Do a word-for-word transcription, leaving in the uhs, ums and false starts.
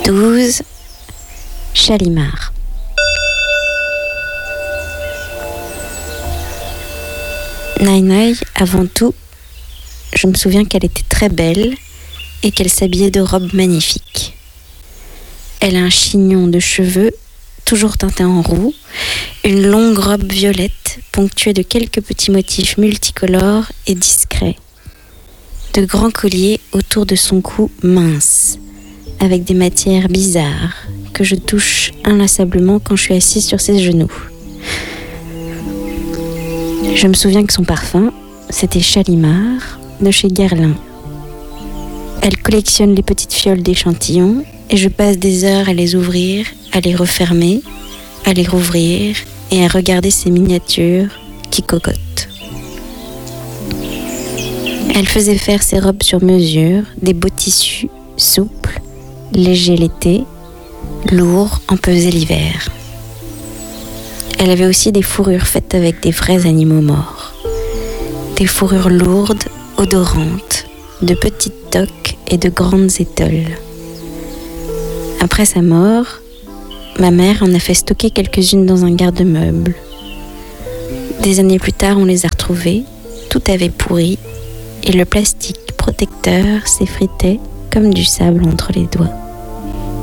douze. Chalimard. Naï-Naï, avant tout, je me souviens qu'elle était très belle et qu'elle s'habillait de robes magnifiques. Elle a un chignon de cheveux, toujours teinté en roux, une longue robe violette ponctuée de quelques petits motifs multicolores et discrets. De grands colliers autour de son cou mince, avec des matières bizarres que je touche inlassablement quand je suis assise sur ses genoux. Je me souviens que son parfum, c'était Chalimard de chez Guerlain. Elle collectionne les petites fioles d'échantillons et je passe des heures à les ouvrir, à les refermer, à les rouvrir et à regarder ces miniatures qui cocotent. Elle faisait faire ses robes sur mesure, des beaux tissus souples, légers l'été, lourds empesés l'hiver. Elle avait aussi des fourrures faites avec des vrais animaux morts. Des fourrures lourdes, odorantes, de petites toques et de grandes étoiles. Après sa mort, ma mère en a fait stocker quelques-unes dans un garde-meuble. Des années plus tard, on les a retrouvées, tout avait pourri, et le plastique protecteur s'effritait comme du sable entre les doigts.